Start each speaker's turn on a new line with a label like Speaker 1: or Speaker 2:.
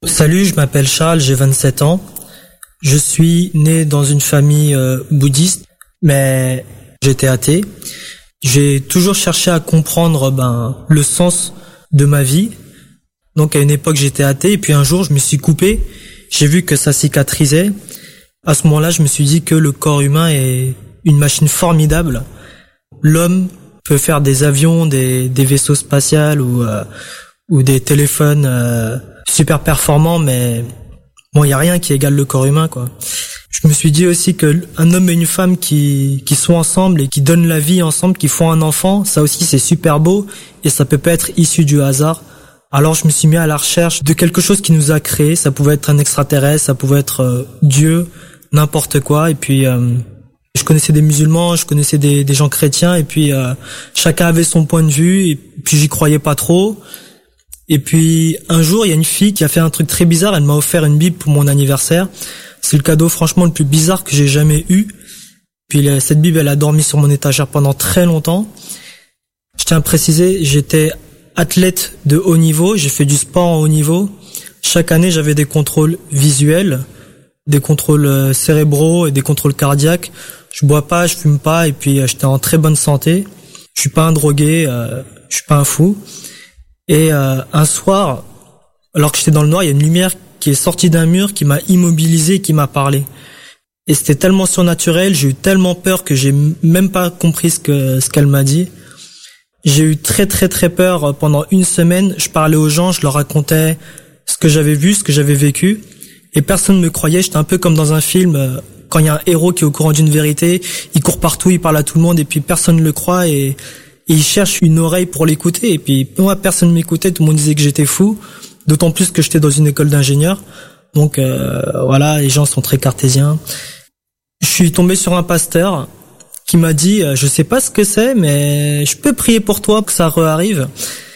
Speaker 1: Salut, je m'appelle Charles, j'ai 27 ans. Je suis né dans une famille bouddhiste, mais j'étais athée. J'ai toujours cherché à comprendre le sens de ma vie. Donc à une époque j'étais athée et puis un jour je me suis coupé. J'ai vu que ça cicatrisait. À ce moment-là, je me suis dit que le corps humain est une machine formidable. L'homme peut faire des avions, des vaisseaux spatials ou des téléphones super performants, mais bon, il y a rien qui égale le corps humain, quoi. Je me suis dit aussi que un homme et une femme qui sont ensemble et qui donnent la vie ensemble, qui font un enfant, ça aussi c'est super beau et ça peut pas être issu du hasard. Alors je me suis mis à la recherche de quelque chose qui nous a créés. Ça pouvait être un extraterrestre, ça pouvait être Dieu, n'importe quoi. Et puis je connaissais des musulmans, je connaissais des gens chrétiens, et puis chacun avait son point de vue, et puis j'y croyais pas trop. Et puis un jour, il y a une fille qui a fait un truc très bizarre. Elle m'a offert une Bible pour mon anniversaire. C'est le cadeau franchement le plus bizarre que j'ai jamais eu. Puis cette Bible, elle a dormi sur mon étagère pendant très longtemps. Je tiens à préciser, j'étais athlète de haut niveau, j'ai fait du sport en haut niveau. Chaque année, j'avais des contrôles visuels, des contrôles cérébraux et des contrôles cardiaques. Je bois pas, je fume pas, et puis j'étais en très bonne santé. Je suis pas un drogué, je suis pas un fou. Et un soir, alors que j'étais dans le noir, il y a une lumière qui est sortie d'un mur, qui m'a immobilisé, qui m'a parlé. Et c'était tellement surnaturel, j'ai eu tellement peur que j'ai même pas compris ce qu'elle m'a dit. J'ai eu très très très peur pendant une semaine. Je parlais aux gens, je leur racontais ce que j'avais vu, ce que j'avais vécu, et personne ne me croyait. J'étais un peu comme dans un film, quand il y a un héros qui est au courant d'une vérité, il court partout, il parle à tout le monde, et puis personne ne le croit, et il cherche une oreille pour l'écouter. Et puis moi, personne ne m'écoutait, tout le monde disait que j'étais fou, d'autant plus que j'étais dans une école d'ingénieur. Donc voilà, les gens sont très cartésiens. Je suis tombé sur un pasteur qui m'a dit, je sais pas ce que c'est, mais je peux prier pour toi que ça re-arrive.